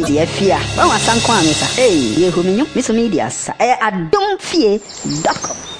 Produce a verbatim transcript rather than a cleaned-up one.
de afia wa wasan kwa me sa eh ye hu menyo me so media sa eh adom fie dot com